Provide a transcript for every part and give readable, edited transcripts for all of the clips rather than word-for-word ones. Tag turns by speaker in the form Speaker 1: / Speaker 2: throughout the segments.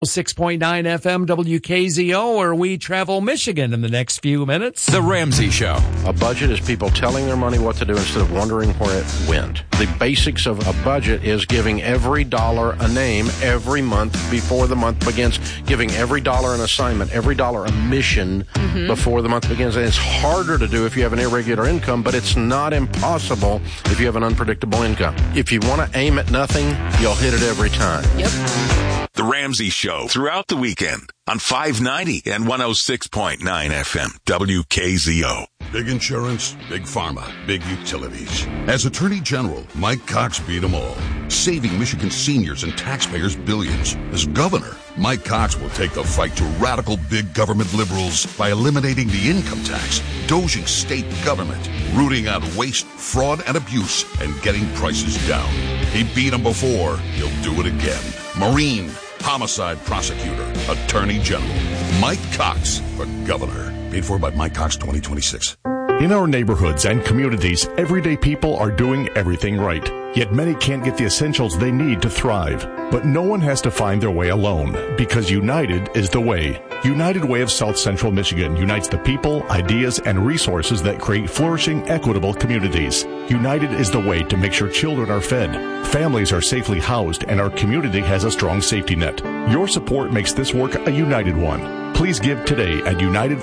Speaker 1: 6.9 FM WKZO, where we travel Michigan in the next few minutes.
Speaker 2: The Ramsey Show.
Speaker 3: A budget is people telling their money what to do instead of wondering where it went. The basics of a budget is giving every dollar a name every month before the month begins, giving every dollar an assignment, every dollar a mission before the month begins. And it's harder to do if you have an irregular income, but it's not impossible if you have an unpredictable income. If you want to aim at nothing, you'll hit it every time.
Speaker 1: Yep.
Speaker 2: The Ramsey Show throughout the weekend on 590 and 106.9 FM WKZO.
Speaker 4: Big insurance, big pharma, big utilities. As Attorney General, Mike Cox beat them all, saving Michigan seniors and taxpayers billions. As governor, Mike Cox will take the fight to radical big government liberals by eliminating the income tax, dozing state government, rooting out waste, fraud, and abuse, and getting prices down. He beat them before. He'll do it again. Marine, homicide prosecutor, Attorney General, Mike Cox for governor. Paid for by Mike Cox 2026.
Speaker 5: In our neighborhoods and communities, everyday people are doing everything right. Yet many can't get the essentials they need to thrive. But no one has to find their way alone, because United is the way. United Way of South Central Michigan unites the people, ideas, and resources that create flourishing, equitable communities. United is the way to make sure children are fed, families are safely housed, and our community has a strong safety net. Your support makes this work a united one. Please give today at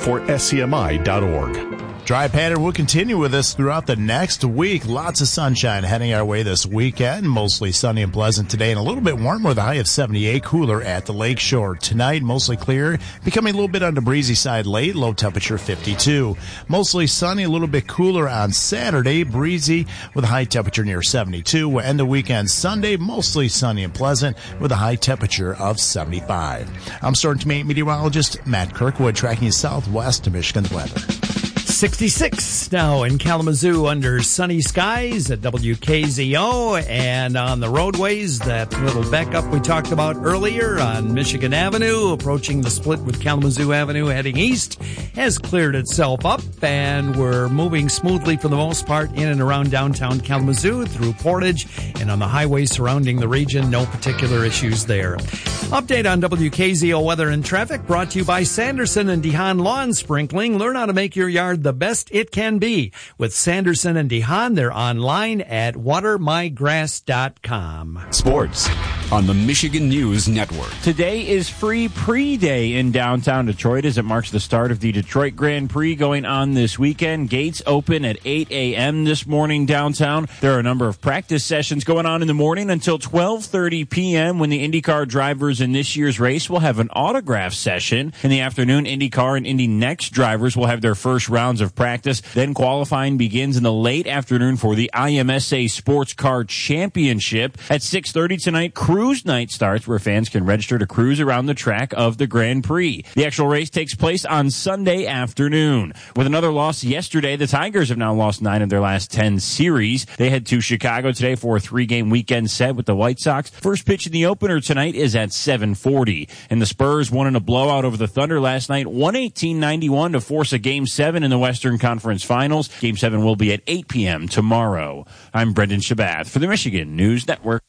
Speaker 5: unitedforscmi.org.
Speaker 6: Dry pattern will continue with us throughout the next week. Lots of sunshine heading our way this weekend. Mostly sunny and pleasant today and a little bit warmer with a high of 78. Cooler at the lakeshore. Tonight, mostly clear. Becoming a little bit on the breezy side late. Low temperature 52. Mostly sunny, a little bit cooler on Saturday. Breezy with a high temperature near 72. We'll end the weekend Sunday. Mostly sunny and pleasant with a high temperature of 75. I'm Storm Team 8 meteorologist Matt Kirkwood tracking you southwest to Michigan's weather.
Speaker 1: 66 now in Kalamazoo under sunny skies at WKZO, and on the roadways, that little backup we talked about earlier on Michigan Avenue, approaching the split with Kalamazoo Avenue heading east, has cleared itself up, and we're moving smoothly for the most part in and around downtown Kalamazoo through Portage, and on the highways surrounding the region, no particular issues there. Update on WKZO weather and traffic brought to you by Sanderson and DeHaan Lawn Sprinkling. Learn how to make your yard the best it can be with Sanderson and DeHaan. They're online at watermygrass.com.
Speaker 2: Sports on the Michigan News Network.
Speaker 7: Today is Free Pre-Day in downtown Detroit as it marks the start of the Detroit Grand Prix going on this weekend. Gates open at 8 a.m. this morning downtown. There are a number of practice sessions going on in the morning until 12:30 p.m. when the IndyCar drivers in this year's race will have an autograph session. In the afternoon, IndyCar and Indy Next drivers will have their first rounds of practice. Then qualifying begins in the late afternoon for the IMSA Sports Car Championship. At 6:30 tonight, Cruise Night starts, where fans can register to cruise around the track of the Grand Prix. The actual race takes place on Sunday afternoon. With another loss yesterday, the Tigers have now lost 9 of their last 10 series. They head to Chicago today for a 3-game weekend set with the White Sox. First pitch in the opener tonight is at 7:40. And the Spurs won in a blowout over the Thunder last night, 118-91 to force a Game 7 in the Western Conference Finals. Game 7 will be at 8 p.m. tomorrow. I'm Brendan Shabath for the Michigan News Network.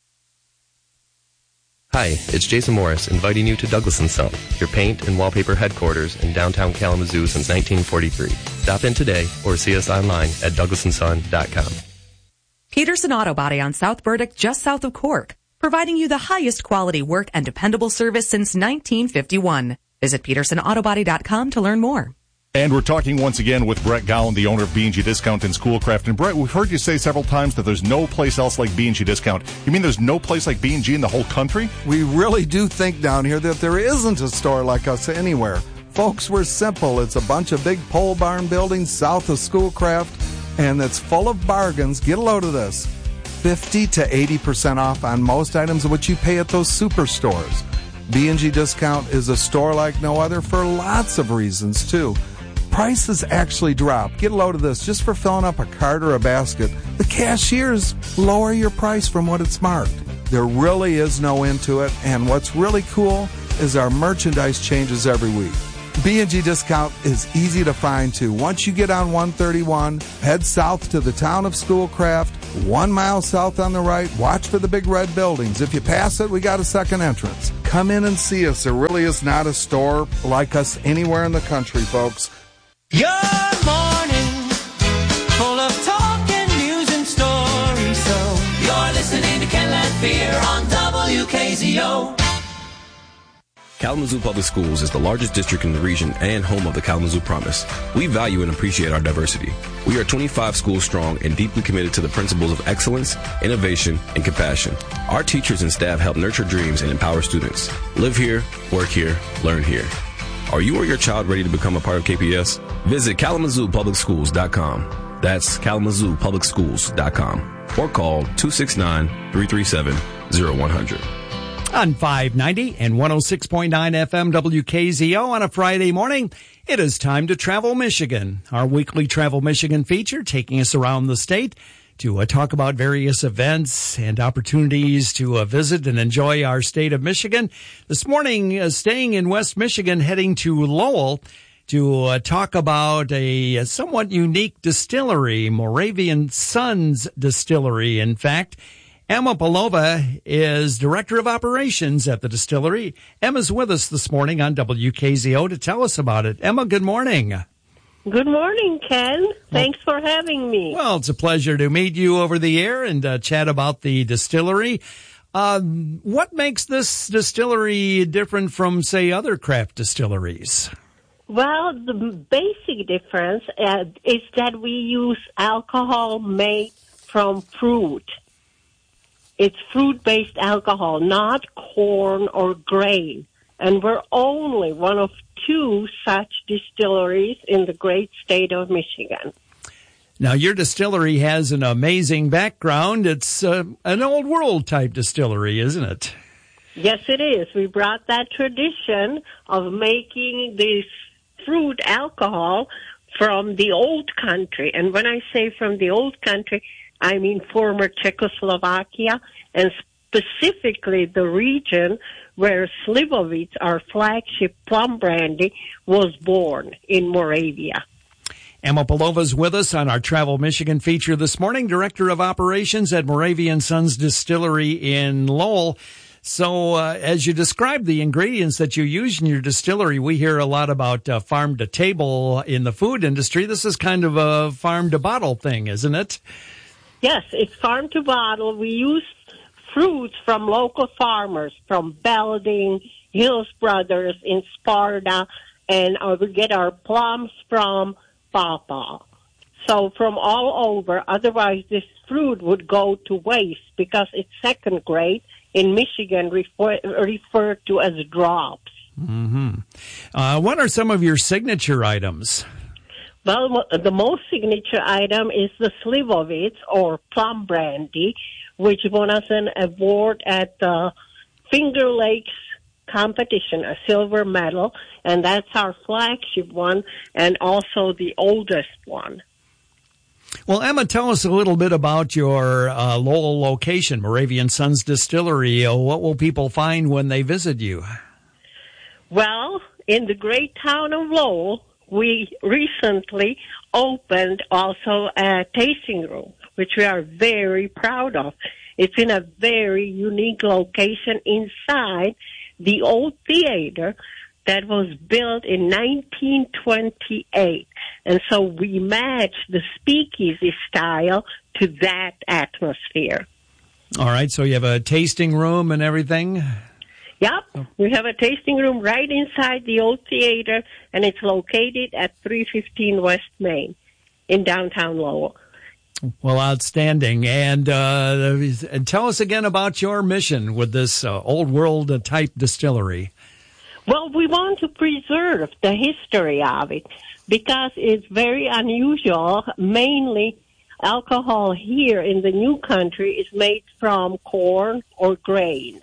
Speaker 8: Hi, it's Jason Morris inviting you to Douglas & Son, your paint and wallpaper headquarters in downtown Kalamazoo since 1943. Stop in today or see us online at douglasandson.com.
Speaker 9: Peterson Auto Body on South Burdick, just south of Cork, providing you the highest quality work and dependable service since 1951. Visit petersonautobody.com to learn more.
Speaker 5: And we're talking once again with Brett Gowan, the owner of B&G Discount in Schoolcraft. And Brett, we've heard you say several times that there's no place else like B&G Discount. You mean there's no place like B&G in the whole country?
Speaker 10: We really do think down here that there isn't a store like us anywhere. Folks, we're simple. It's a bunch of big pole barn buildings south of Schoolcraft, and it's full of bargains. Get a load of this. 50 to 80% off on most items of what you pay at those superstores. B&G Discount is a store like no other for lots of reasons, too. Prices actually drop. Get a load of this. Just for filling up a cart or a basket, the cashiers lower your price from what it's marked. There really is no end to it, and what's really cool is our merchandise changes every week. B&G Discount is easy to find, too. Once you get on 131, head south to the town of Schoolcraft, 1 mile south on the right. Watch for the big red buildings. If you pass it, we got a second entrance. Come in and see us. There really is not a store like us anywhere in the country, folks.
Speaker 11: Your morning, full of talk and news and stories. So you're listening to Ken Lanphier on WKZO.
Speaker 12: Kalamazoo Public Schools is the largest district in the region and home of the Kalamazoo Promise. We value and appreciate our diversity. We are 25 schools strong and deeply committed to the principles of excellence, innovation, and compassion. Our teachers and staff help nurture dreams and empower students. Live here, work here, learn here. Are you or your child ready to become a part of KPS? Visit KalamazooPublicSchools.com. That's KalamazooPublicSchools.com. Or call 269-337-0100.
Speaker 1: On 590 and 106.9 FM WKZO on a Friday morning, it is time to Travel Michigan, our weekly Travel Michigan feature taking us around the state to talk about various events and opportunities to visit and enjoy our state of Michigan. This morning, staying in West Michigan, heading to Lowell to talk about a somewhat unique distillery, Moravian Sons Distillery, in fact. Emma Belova is Director of Operations at the distillery. Emma's with us this morning on WKZO to tell us about it. Emma, good morning.
Speaker 13: Good morning, Ken. Thanks for having me.
Speaker 1: Well, it's a pleasure to meet you over the air and chat about the distillery. What makes this distillery different from, say, other craft distilleries?
Speaker 13: Well, the basic difference is that we use alcohol made from fruit. It's fruit-based alcohol, not corn or grain. And we're only one of two such distilleries in the great state of Michigan.
Speaker 1: Now, your distillery has an amazing background. It's an old world type distillery, isn't it?
Speaker 13: Yes, it is. We brought that tradition of making this fruit alcohol from the old country. And when I say from the old country, I mean former Czechoslovakia, and specifically the region where Slivovitz, our flagship plum brandy, was born in Moravia.
Speaker 1: Emma Belova's with us on our Travel Michigan feature this morning, Director of Operations at Moravian Sons Distillery in Lowell. So as you describe the ingredients that you use in your distillery, we hear a lot about farm to table in the food industry. This is kind of a farm to bottle thing, isn't it?
Speaker 13: Yes, it's farm to bottle. We use fruits from local farmers, from Belding, Hills Brothers in Sparta, and we get our plums from Pawpaw. So from all over, otherwise this fruit would go to waste because it's second grade, in Michigan referred to as drops.
Speaker 1: Mm-hmm. What are some of your signature items?
Speaker 13: Well, the most signature item is the Slivovitz, or plum brandy, which won us an award at the Finger Lakes competition, a silver medal, and that's our flagship one and also the oldest one.
Speaker 1: Well, Emma, tell us a little bit about your Lowell location, Moravian Sons Distillery. What will people find when they visit you?
Speaker 13: Well, in the great town of Lowell, we recently opened also a tasting room, which we are very proud of. It's in a very unique location inside the old theater that was built in 1928. And so we matched the speakeasy style to that atmosphere.
Speaker 1: All right, so you have a tasting room and everything?
Speaker 13: Yep, we have a tasting room right inside the old theater, and it's located at 315 West Main in downtown Lowell.
Speaker 1: Well, outstanding. And tell us again about your mission with this old world type distillery.
Speaker 13: Well, we want to preserve the history of it because it's very unusual. Mainly, alcohol here in the new country is made from corn or grain.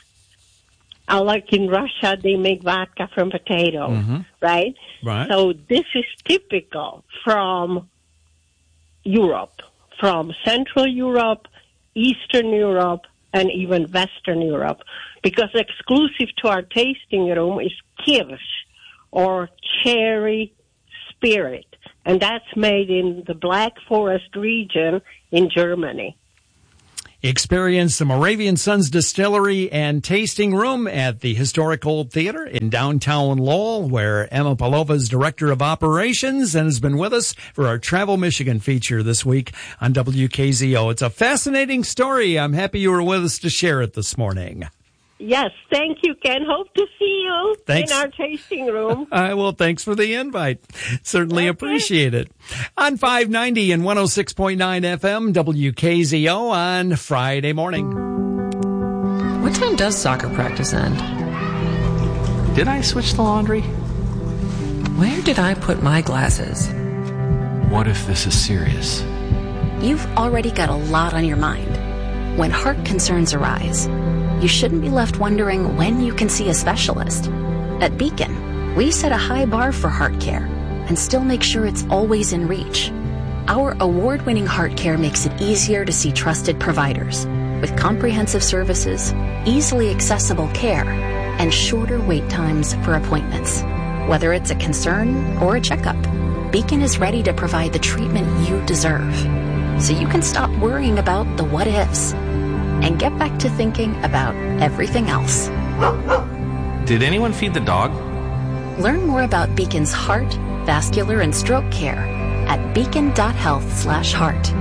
Speaker 13: Like in Russia, they make vodka from potatoes, right?
Speaker 1: Right.
Speaker 13: So this is typical from Europe, from Central Europe, Eastern Europe, and even Western Europe. Because exclusive to our tasting room is Kirsch, or cherry spirit. And that's made in the Black Forest region in Germany.
Speaker 1: Experience the Moravian Sons Distillery and Tasting Room at the Historic Old Theater in downtown Lowell, where Emma Palova is Director of Operations and has been with us for our Travel Michigan feature this week on WKZO. It's a fascinating story. I'm happy you were with us to share it this morning.
Speaker 13: Yes, thank you, Ken. Hope to see you in our tasting room.
Speaker 1: Well, thanks for the invite. Certainly appreciate it. On 590 and 106.9 FM, WKZO on Friday morning.
Speaker 14: What time does soccer practice end? Did I switch the laundry? Where did I put my glasses?
Speaker 15: What if this is serious?
Speaker 16: You've already got a lot on your mind. When heart concerns arise, you shouldn't be left wondering when you can see a specialist. At Beacon, we set a high bar for heart care and still make sure it's always in reach. Our award-winning heart care makes it easier to see trusted providers with comprehensive services, easily accessible care, and shorter wait times for appointments. Whether it's a concern or a checkup, Beacon is ready to provide the treatment you deserve, so you can stop worrying about the what-ifs and get back to thinking about everything else.
Speaker 15: Did anyone feed the dog?
Speaker 16: Learn more about Beacon's heart, vascular, and stroke care at beacon.health/heart.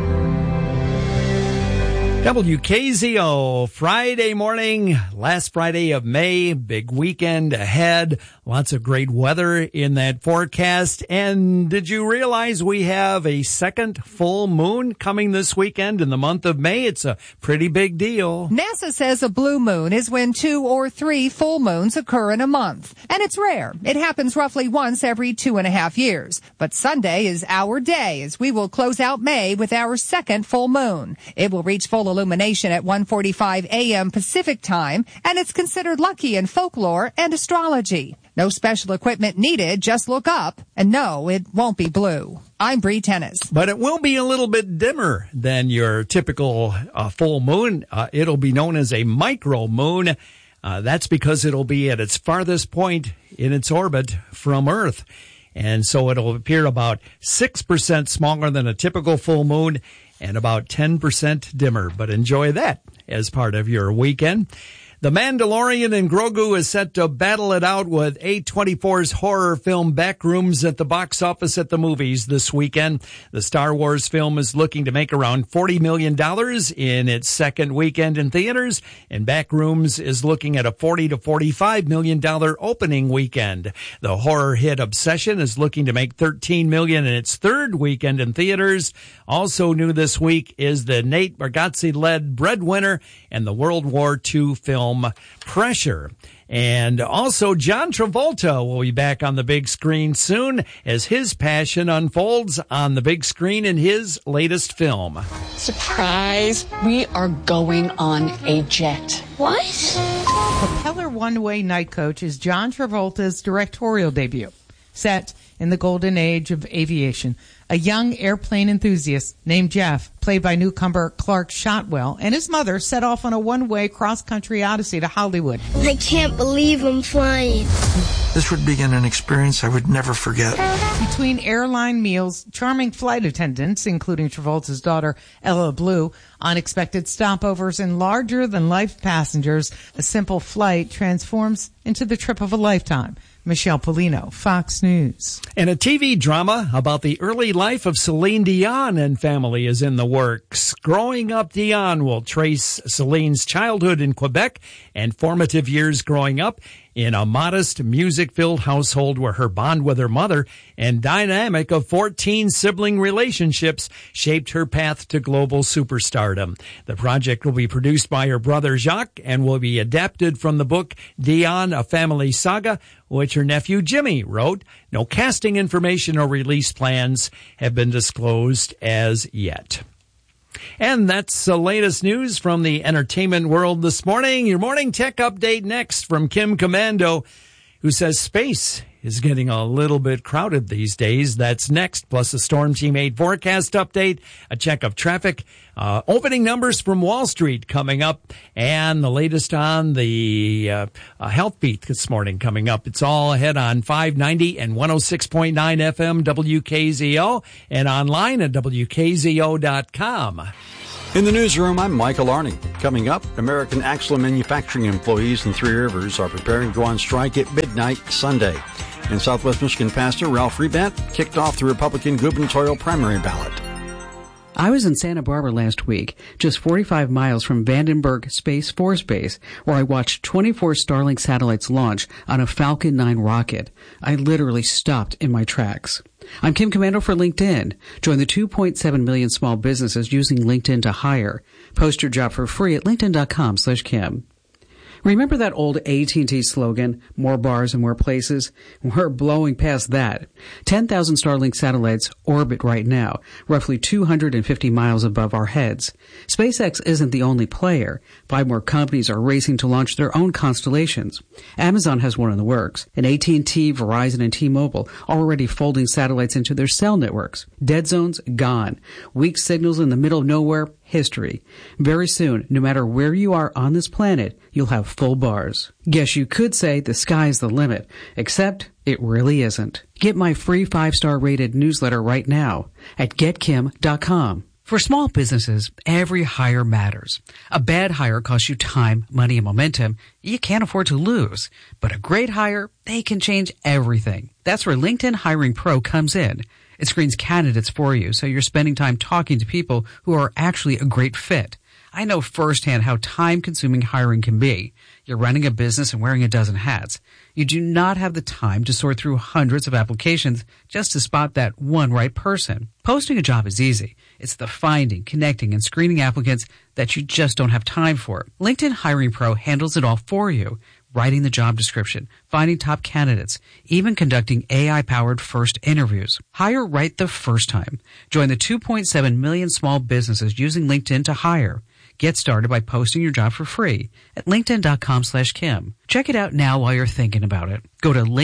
Speaker 1: WKZO, Friday morning, last Friday of May, big weekend ahead, lots of great weather in that forecast. And did you realize we have a second full moon coming this weekend in the month of May? It's a pretty big deal.
Speaker 17: NASA says a blue moon is when 2 or 3 full moons occur in a month. And it's rare. It happens roughly once every 2.5 years. But Sunday is our day as we will close out May with our second full moon. It will reach full illumination at 1:45 a.m. Pacific time, and it's considered lucky in folklore and astrology. No special equipment needed, just look up. And no, it won't be blue. I'm Bree Tennis.
Speaker 1: But it will be a little bit dimmer than your typical full moon. It'll be known as a micro moon. That's because it'll be at its farthest point in its orbit from Earth. And so it'll appear about 6% smaller than a typical full moon and about 10% dimmer. But enjoy that as part of your weekend. The Mandalorian and Grogu is set to battle it out with A24's horror film Backrooms at the box office at the movies this weekend. The Star Wars film is looking to make around $40 million in its second weekend in theaters, and Backrooms is looking at a $40 to $45 million opening weekend. The horror hit Obsession is looking to make $13 million in its third weekend in theaters. Also new this week is the Nate Bargatze-led Breadwinner and the World War II film Pressure. And also John Travolta will be back on the big screen soon as his passion unfolds on the big screen in his latest film.
Speaker 18: Surprise! We are going on a jet. What?
Speaker 19: Propeller One-Way Night Coach is John Travolta's directorial debut, set in the golden age of aviation. A young airplane enthusiast named Jeff, played by newcomer Clark Shotwell, and his mother set off on a one-way cross-country odyssey to Hollywood.
Speaker 20: I can't believe I'm flying.
Speaker 21: This would be an experience I would never forget.
Speaker 19: Between airline meals, charming flight attendants, including Travolta's daughter Ella Blue, unexpected stopovers, and larger-than-life passengers, a simple flight transforms into the trip of a lifetime. Michelle Polino, Fox News.
Speaker 1: And a TV drama about the early life of Celine Dion and family is in the works. Growing Up Dion will trace Celine's childhood in Quebec and formative years growing up in a modest, music-filled household where her bond with her mother and dynamic of 14 sibling relationships shaped her path to global superstardom. The project will be produced by her brother Jacques and will be adapted from the book Dion, A Family Saga, which her nephew Jimmy wrote. No casting information or release plans have been disclosed as yet. And that's the latest news from the entertainment world this morning. Your morning tech update next from Kim Commando, who says space is getting a little bit crowded these days. That's next, plus a Storm Team 8 forecast update, a check of traffic, opening numbers from Wall Street coming up, and the latest on the Health Beat this morning coming up. It's all ahead on 590 and 106.9 FM WKZO and online at WKZO.com.
Speaker 3: In the newsroom, I'm Michael Arney. Coming up, American Axle manufacturing employees in Three Rivers are preparing to go on strike at midnight Sunday. And Southwest Michigan Pastor Ralph Rebant kicked off the Republican gubernatorial primary ballot.
Speaker 22: I was in Santa Barbara last week, just 45 miles from Vandenberg Space Force Base, where I watched 24 Starlink satellites launch on a Falcon 9 rocket. I literally stopped in my tracks. I'm Kim Commando for LinkedIn. Join the 2.7 million small businesses using LinkedIn to hire. Post your job for free at linkedin.com/Kim. Remember that old AT&T slogan, more bars and more places? We're blowing past that. 10,000 Starlink satellites orbit right now, roughly 250 miles above our heads. SpaceX isn't the only player. 5 more companies are racing to launch their own constellations. Amazon has one in the works, and AT&T, Verizon, and T-Mobile are already folding satellites into their cell networks. Dead zones, gone. Weak signals in the middle of nowhere, history. Very soon, no matter where you are on this planet, you'll have full bars. Guess you could say the sky's the limit, except it really isn't. Get my free 5-star rated newsletter right now at getkim.com. For small businesses, every hire matters. A bad hire costs you time, money, and momentum you can't afford to lose. But a great hire, they can change everything. That's where LinkedIn Hiring Pro comes in. It screens candidates for you, so you're spending time talking to people who are actually a great fit. I know firsthand how time-consuming hiring can be. You're running a business and wearing a dozen hats. You do not have the time to sort through hundreds of applications just to spot that one right person. Posting a job is easy. It's the finding, connecting, and screening applicants that you just don't have time for. LinkedIn Hiring Pro handles it all for you. Writing the job description, finding top candidates, even conducting AI-powered first interviews. Hire right the first time. Join the 2.7 million small businesses using LinkedIn to hire. Get started by posting your job for free at linkedin.com/Kim. Check it out now while you're thinking about it. Go to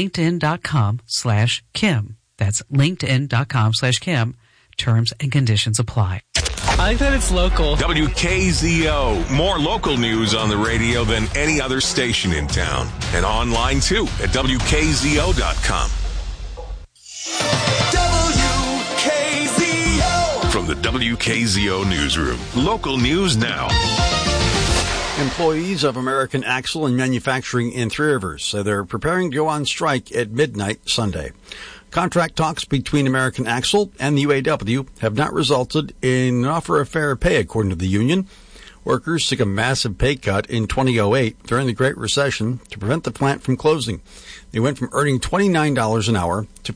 Speaker 22: linkedin.com/Kim. That's linkedin.com/Kim. Terms and conditions apply.
Speaker 23: I like that it's local.
Speaker 2: WKZO. More local news on the radio than any other station in town. And online, too, at WKZO.com. WKZO. From the WKZO Newsroom. Local news now.
Speaker 3: Employees of American Axle and Manufacturing in Three Rivers say they're preparing to go on strike at midnight Sunday. Contract talks between American Axle and the UAW have not resulted in an offer of fair pay, according to the union. Workers took a massive pay cut in 2008 during the Great Recession to prevent the plant from closing. They went from earning $29 an hour to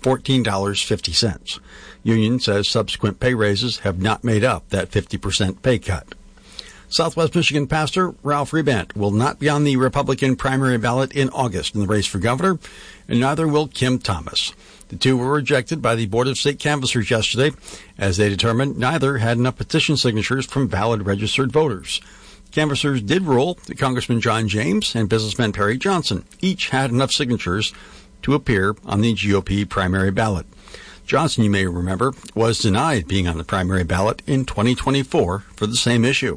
Speaker 3: $14.50. Union says subsequent pay raises have not made up that 50% pay cut. Southwest Michigan Pastor Ralph Rebant will not be on the Republican primary ballot in August in the race for governor, and neither will Kim Thomas. The two were rejected by the Board of State Canvassers yesterday, as they determined neither had enough petition signatures from valid registered voters. Canvassers did rule that Congressman John James and businessman Perry Johnson each had enough signatures to appear on the GOP primary ballot. Johnson, you may remember, was denied being on the primary ballot in 2024 for the same issue.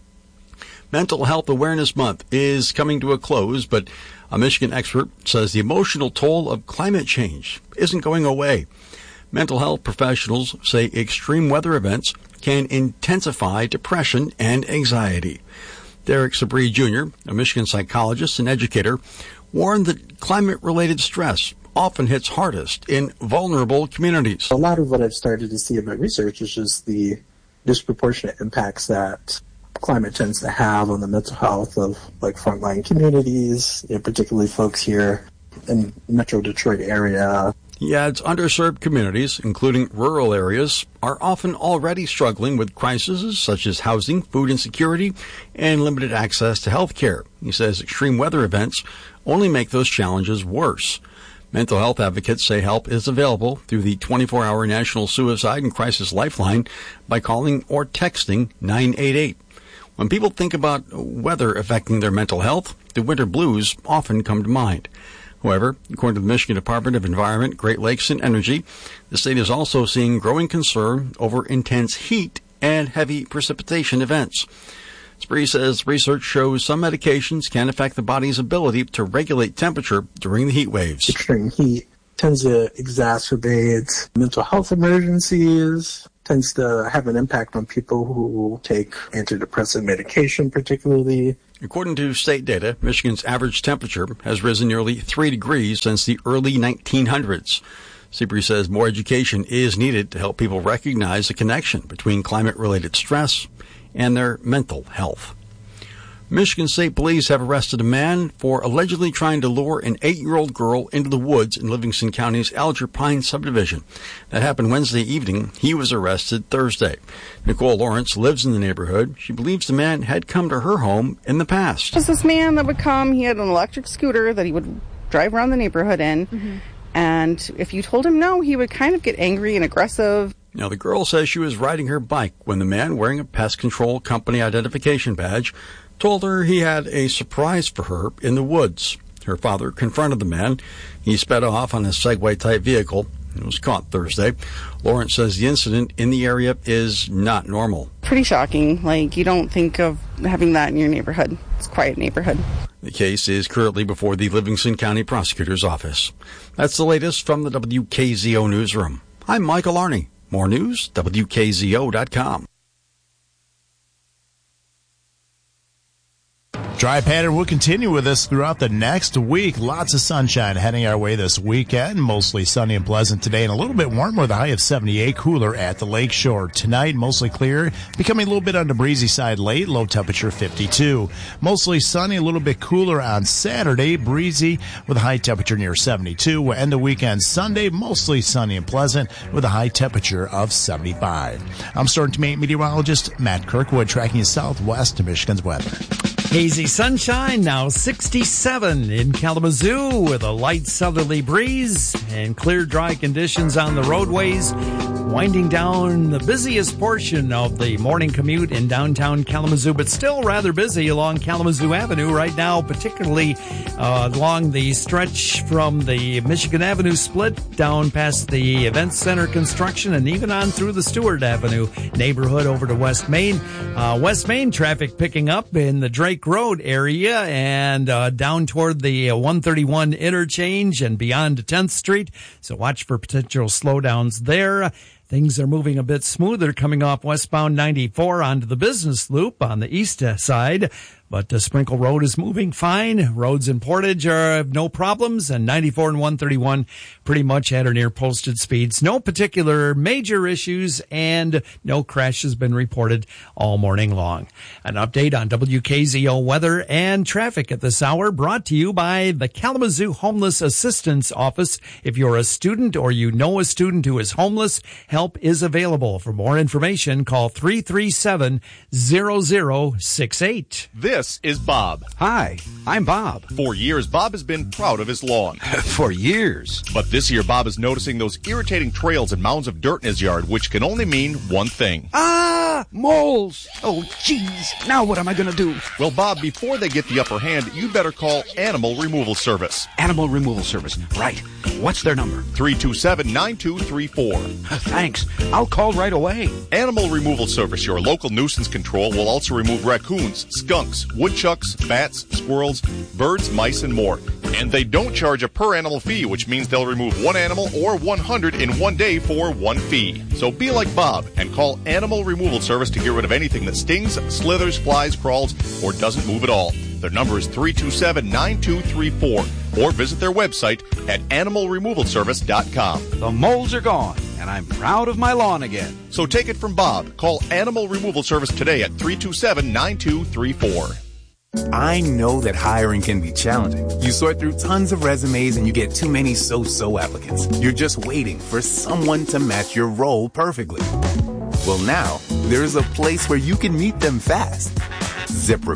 Speaker 3: Mental Health Awareness Month is coming to a close, but a Michigan expert says the emotional toll of climate change isn't going away. Mental health professionals say extreme weather events can intensify depression and anxiety. Derek Sabri Jr., a Michigan psychologist and educator, warned that climate-related stress often hits hardest in vulnerable communities.
Speaker 24: A lot of what I've started to see in my research is just the disproportionate impacts that climate tends to have on the mental health of like frontline communities, particularly folks here in Metro Detroit area.
Speaker 3: Yeah, it's underserved communities, including rural areas, are often already struggling with crises such as housing, food insecurity, and limited access to health care. He says extreme weather events only make those challenges worse. Mental health advocates say help is available through the 24-hour National Suicide and Crisis Lifeline by calling or texting 988. When people think about weather affecting their mental health, the winter blues often come to mind. However, according to the Michigan Department of Environment, Great Lakes, and Energy, the state is also seeing growing concern over intense heat and heavy precipitation events. Spree says research shows some medications can affect the body's ability to regulate temperature during the heat waves.
Speaker 24: Extreme heat tends to exacerbate mental health emergencies, tends to have an impact on people who take antidepressant medication particularly.
Speaker 3: According to state data, Michigan's average temperature has risen nearly 3 degrees since the early 1900s. Sebree says more education is needed to help people recognize the connection between climate-related stress and their mental health. Michigan State Police have arrested a man for allegedly trying to lure an 8-year-old girl into the woods in Livingston County's Alger Pines subdivision. That happened Wednesday evening. He was arrested Thursday. Nicole Lawrence lives in the neighborhood. She believes the man had come to her home in the past.
Speaker 4: Just this man that would come. He had an electric scooter that he would drive around the neighborhood in. Mm-hmm. And if you told him no, he would kind of get angry and aggressive.
Speaker 3: Now, the girl says she was riding her bike when the man, wearing a pest control company identification badge, told her he had a surprise for her in the woods. Her father confronted the man. He sped off on a Segway-type vehicle and was caught Thursday. Lawrence says the incident in the area is not normal.
Speaker 4: Pretty shocking. Like, you don't think of having that in your neighborhood. It's a quiet neighborhood.
Speaker 3: The case is currently before the Livingston County Prosecutor's Office. That's the latest from the WKZO Newsroom. I'm Michael Arney. More news, WKZO.com.
Speaker 6: Dry pattern will continue with us throughout the next week. Lots of sunshine heading our way this weekend. Mostly sunny and pleasant today and a little bit warmer with a high of 78. Cooler at the lakeshore. Tonight, mostly clear, becoming a little bit on the breezy side late. Low temperature 52. Mostly sunny, a little bit cooler on Saturday. Breezy with a high temperature near 72. We'll end the weekend Sunday, mostly sunny and pleasant with a high temperature of 75. I'm Storm Team 8 meteorologist Matt Kirkwood, tracking you southwest to Michigan's weather.
Speaker 1: Hazy sunshine, now 67 in Kalamazoo with a light southerly breeze and clear, dry conditions on the roadways, winding down the busiest portion of the morning commute in downtown Kalamazoo, but still rather busy along Kalamazoo Avenue right now, particularly along the stretch from the Michigan Avenue split down past the Event Center construction and even on through the Stewart Avenue neighborhood over to West Main. West Main traffic picking up in the Drake Road area and down toward the 131 interchange and beyond to 10th Street. So watch for potential slowdowns there. Things are moving a bit smoother coming off westbound 94 onto the business loop on the east side. But Sprinkle Road is moving fine. Roads in Portage are no problems, and 94 and 131 pretty much at or near posted speeds. No particular major issues, and no crash has been reported all morning long. An update on WKZO weather and traffic at this hour brought to you by the Kalamazoo Homeless Assistance Office. If you're a student or you know a student who is homeless, help is available. For more information, call 337-0068.
Speaker 7: This is Bob.
Speaker 8: Hi, I'm Bob.
Speaker 7: For years, Bob has been proud of his lawn.
Speaker 8: For years.
Speaker 7: But this year, Bob is noticing those irritating trails and mounds of dirt in his yard, which can only mean one thing.
Speaker 8: Ah, moles. Oh, jeez. Now what am I going to do?
Speaker 7: Well, Bob, before they get the upper hand, you'd better call Animal Removal Service.
Speaker 8: Animal Removal Service. Right. What's their number?
Speaker 7: 327-9234.
Speaker 8: Thanks. I'll call right away.
Speaker 7: Animal Removal Service, your local nuisance control, will also remove raccoons, skunks, woodchucks, bats, squirrels, birds, mice, and more. And they don't charge a per animal fee, which means they'll remove one animal or 100 in one day for one fee. So be like Bob and call Animal Removal Service to get rid of anything that stings, slithers, flies, crawls, or doesn't move at all. Their number is 327-9234, or visit their website at animalremovalservice.com.
Speaker 8: The moles are gone, and I'm proud of my lawn again.
Speaker 7: So take it from Bob. Call Animal Removal Service today at 327-9234.
Speaker 25: I know that hiring can be challenging. You sort through tons of resumes and you get too many so-so applicants. You're just waiting for someone to match your role perfectly. Well, now, there's a place where you can meet them fast. ZipRecruiter.